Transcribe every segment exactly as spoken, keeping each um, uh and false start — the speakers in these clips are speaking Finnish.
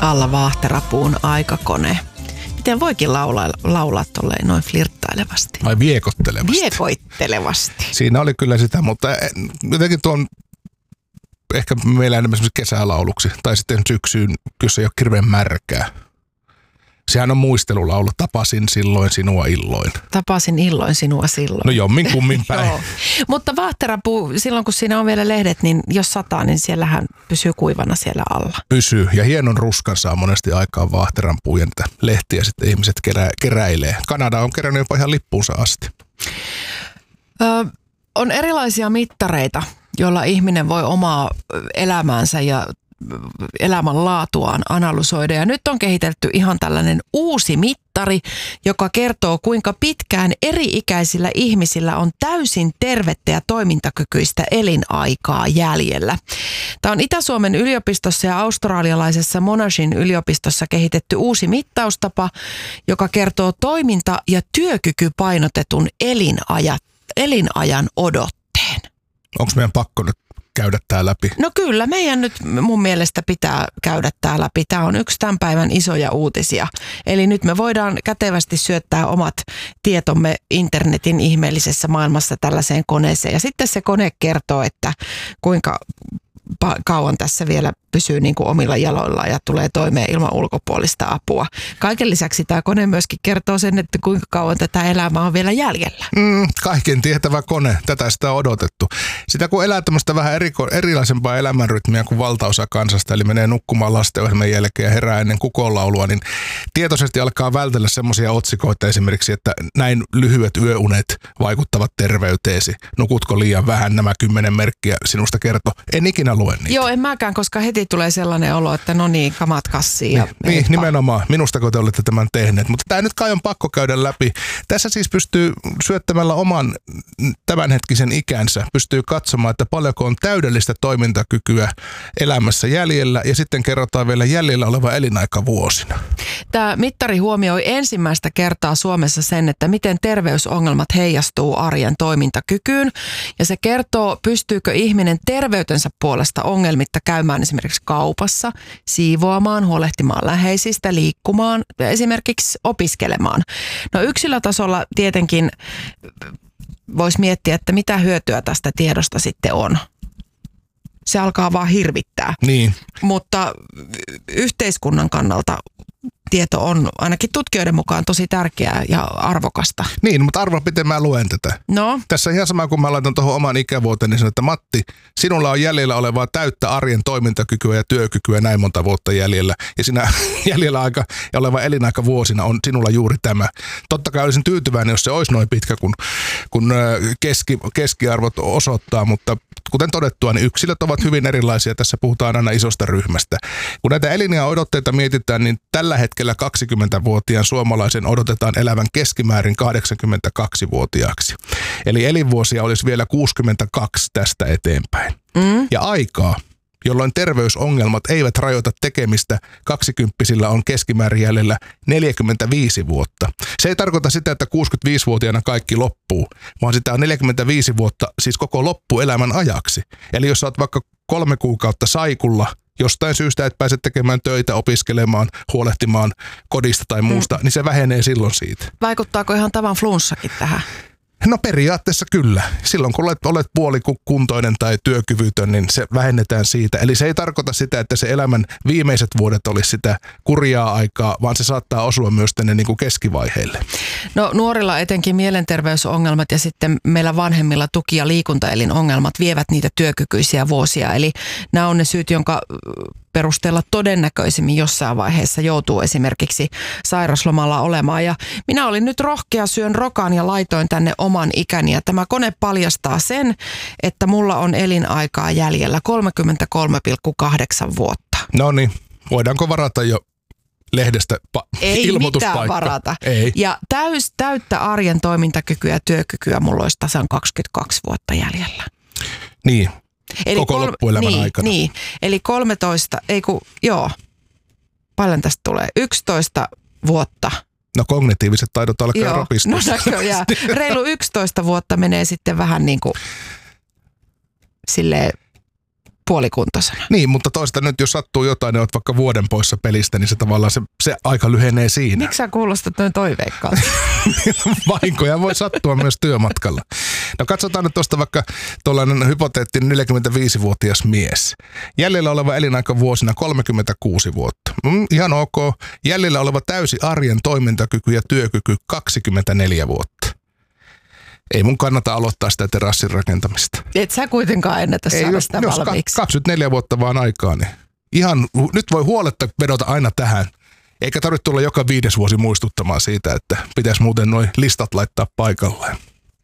Alla Vaahterapuun aikakone. Miten voikin laulaa, laulaa tolleen noin flirttailevasti? Vai viekottelevasti? Viekoittelevasti. Siinä oli kyllä sitä, mutta jotenkin tuon ehkä meillä enemmän kesälauluksi tai sitten syksyyn, jos ei ole hirveän märkää. Sehän on muistelulaulu. Tapasin silloin sinua illoin. Tapasin illoin sinua silloin. No jommin kummin päin. Joo. Mutta vaahterapuu, silloin kun siinä on vielä lehdet, niin jos sataa, niin siellähän pysyy kuivana siellä alla. Pysyy. Ja hienon ruskan saa monesti aikaan vaahteranpuu ja niitä lehtiä sitten ihmiset kerä, keräilee. Kanada on kerännyt jopa ihan lippuunsa asti. Ö, on erilaisia mittareita, joilla ihminen voi omaa elämäänsä ja elämänlaatuaan analysoida. Ja nyt on kehitelty ihan tällainen uusi mittari, joka kertoo, kuinka pitkään eri-ikäisillä ihmisillä on täysin tervettä ja toimintakykyistä elinaikaa jäljellä. Tämä on Itä-Suomen yliopistossa ja australialaisessa Monashin yliopistossa kehitetty uusi mittaustapa, joka kertoo toiminta- ja työkykypainotetun elinajan, elinajan odotteen. Onko meidän pakko nyt käydä tämä läpi? No kyllä, meidän nyt mun mielestä pitää käydä tämä läpi. Tämä on yksi tämän päivän isoja uutisia. Eli nyt me voidaan kätevästi syöttää omat tietomme internetin ihmeellisessä maailmassa tällaiseen koneeseen. Ja sitten se kone kertoo, että kuinka kauan tässä vielä pysyy niin kuin omilla jaloillaan ja tulee toimeen ilman ulkopuolista apua. Kaiken lisäksi tämä kone myöskin kertoo sen, että kuinka kauan tätä elämää on vielä jäljellä. Mm, kaiken tietävä kone. Tätä sitä on odotettu. Sitä kun elää tämmöistä vähän eriko, erilaisempaa elämänrytmiä kuin valtaosa kansasta, eli menee nukkumaan lastenohjelman jälkeen ja herää ennen kukonlaulua, niin tietoisesti alkaa vältellä semmoisia otsikoita esimerkiksi, että näin lyhyet yöunet vaikuttavat terveyteesi. Nukutko liian vähän, nämä kymmenen merkkiä sinusta kertoo. En ikinä lue niitä. Joo, en mäkään, koska heti tulee sellainen olo, että no niin, kamat kassiin. Ja niin, niin nimenomaan. Minustako te olette tämän tehneet. Mutta tämä nyt kai on pakko käydä läpi. Tässä siis pystyy syöttämällä oman tämänhetkisen ikänsä, pystyy katsomaan, että paljonko on täydellistä toimintakykyä elämässä jäljellä ja sitten kerrotaan vielä jäljellä oleva elinaika vuosina. Tämä mittari huomioi ensimmäistä kertaa Suomessa sen, että miten terveysongelmat heijastuu arjen toimintakykyyn ja se kertoo, pystyykö ihminen terveytensä puolesta ongelmitta käymään esimerkiksi kaupassa, siivoamaan, huolehtimaan läheisistä, liikkumaan ja esimerkiksi opiskelemaan. No yksilötasolla tietenkin voisi miettiä, että mitä hyötyä tästä tiedosta sitten on. Se alkaa vaan hirvittää. Niin. Mutta yhteiskunnan kannalta tieto on ainakin tutkijoiden mukaan tosi tärkeää ja arvokasta. Niin, mutta arvo miten mä luen tätä. No. Tässä on ihan sama, kun mä laitan tuohon oman ikävuoteen, niin sanon, että Matti, sinulla on jäljellä olevaa täyttä arjen toimintakykyä ja työkykyä näin monta vuotta jäljellä. Ja sinä jäljellä aika ja oleva elinaika vuosina on sinulla juuri tämä. Totta kai olisin tyytyväinen, jos se olisi noin pitkä, kun, kun keski, keskiarvot osoittaa, mutta kuten todettua, niin yksilöt ovat hyvin erilaisia. Tässä puhutaan aina isosta ryhmästä. Kun näitä eliniän odotteita mietitään, niin tällä hetkellä kaksikymmentävuotiaan suomalaisen odotetaan elävän keskimäärin kahdeksankymmentäkaksivuotiaaksi. Eli elinvuosia olisi vielä kuusikymmentäkaksi tästä eteenpäin. Mm. Ja aikaa, jolloin terveysongelmat eivät rajoita tekemistä, kaksikymppisillä on keskimäärin jäljellä neljäkymmentäviisi vuotta. Se ei tarkoita sitä, että kuusikymmentäviisivuotiaana kaikki loppuu, vaan sitä on neljäkymmentäviisi vuotta, siis koko loppuelämän ajaksi. Eli jos olet vaikka kolme kuukautta saikulla, jostain syystä et pääse tekemään töitä, opiskelemaan, huolehtimaan kodista tai muusta, mm. niin se vähenee silloin siitä. Vaikuttaako ihan tavan flunssakin tähän? No periaatteessa kyllä. Silloin kun olet, olet puolikuntoinen tai työkyvytön, niin se vähennetään siitä. Eli se ei tarkoita sitä, että se elämän viimeiset vuodet olisi sitä kurjaa aikaa, vaan se saattaa osua myös tänne niin kuin keskivaiheille. No nuorilla etenkin mielenterveysongelmat ja sitten meillä vanhemmilla tuki- ja liikuntaelinongelmat vievät niitä työkykyisiä vuosia. Eli nämä on ne syyt, jonka perusteella todennäköisimmin jossain vaiheessa joutuu esimerkiksi sairaslomalla olemaan. Ja minä olin nyt rohkea, syön rokan ja laitoin tänne oman ikäni. Ja tämä kone paljastaa sen, että mulla on elinaikaa jäljellä kolmekymmentäkolme pilkku kahdeksan vuotta. No niin, voidaanko varata jo lehdestä pa- Ei ilmoituspaikka? Ei mitään varata. Ei. Ja täys, täyttä arjen toimintakykyä ja työkykyä mulla olisi tasan kaksikymmentäkaksi vuotta jäljellä. Niin. Eli koko kol- loppuelämän niin, aikana. Niin, eli kolmetoista, ei kun, joo, paljon tästä tulee, yksitoista vuotta. No kognitiiviset taidot alkaa joo, rapistua. No näköjään. Reilu yksitoista vuotta menee sitten vähän niin kuin silleen puolikuntoisena. Niin, mutta toista nyt, jos sattuu jotain, niin olet vaikka vuoden poissa pelistä, niin se tavallaan se, se aika lyhenee siinä. Miksi sä kuulostat noin toiveikkaalta? Vahinkoja voi sattua myös työmatkalla. No katsotaan nyt tuosta vaikka tuollainen hypoteettinen neljäkymmentäviisivuotias mies. Jäljellä oleva elinaika vuosina kolmekymmentäkuusi vuotta. Mm, ihan ok. Jäljellä oleva täysi arjen toimintakyky ja työkyky kaksikymmentäneljä vuotta. Ei mun kannata aloittaa sitä terassin rakentamista. Et sä kuitenkaan ennätä Ei, saada jos, sitä jos valmiiksi. kaksikymmentäneljä vuotta vaan aikaa, niin ihan, nyt voi huoletta vedota aina tähän. Eikä tarvitse tulla joka viides vuosi muistuttamaan siitä, että pitäisi muuten nuo listat laittaa paikalleen.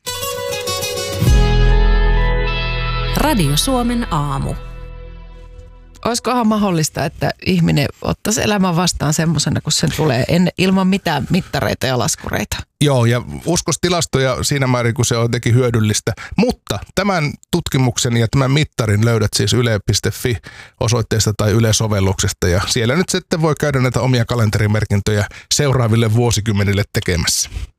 Radio Suomen aamu. Olisikohan mahdollista, että ihminen ottaisi elämän vastaan semmoisena, kun sen tulee en, ilman mitään mittareita ja laskureita? Joo, ja uskos tilastoja siinä määrin, kun se on jotenkin hyödyllistä. Mutta tämän tutkimuksen ja tämän mittarin löydät siis yle piste fi osoitteesta tai Yle-sovelluksesta. Ja siellä nyt sitten voi käydä näitä omia kalenterimerkintöjä seuraaville vuosikymmenille tekemässä.